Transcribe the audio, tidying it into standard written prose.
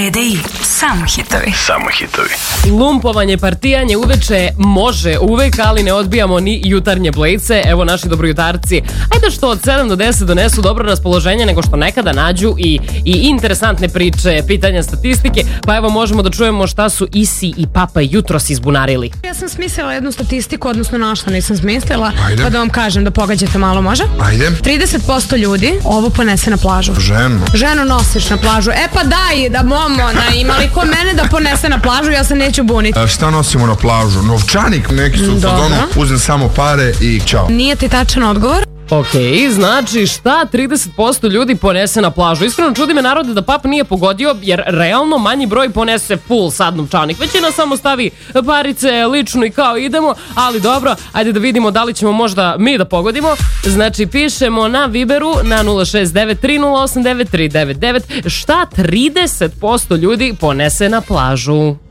TDI, samo hitovi. Samo hitovi. Lumpovanje, partijanje uveče može uvek, ali ne odbijamo ni jutarnje blejce. Evo naši dobrojutarci. Ajde što od 7 do 10 donesu dobro raspoloženje, nego što nekada nađu i interesantne priče, pitanja, statistike. Pa evo možemo da čujemo šta su Isi i Papa jutros izbunarili. Ja sam smislila jednu statistiku, odnosno našla, nisam smislila. Ajde. Pa da vam kažem da pogađate malo, može? Ajde. 30% ljudi ovo ponese na plažu. Ženu nosiš na plažu. E pa daj da ima li ko mene da ponese na plažu, ja se neću buniti. Šta nosimo na plažu? Novčanik, neki su fazonu, uzem samo pare i čao. Nije ti tačan odgovor? Ok, znači šta 30% ljudi ponese na plažu? Iskreno čudi me narode da Pap nije pogodio, jer realno manji broj ponese full sad novčanik. Većina samo stavi parice, ličnu i kao idemo, ali dobro, ajde da vidimo da li ćemo možda mi da pogodimo. Znači pišemo na Viberu na 069308999 šta 30% ljudi ponese na plažu.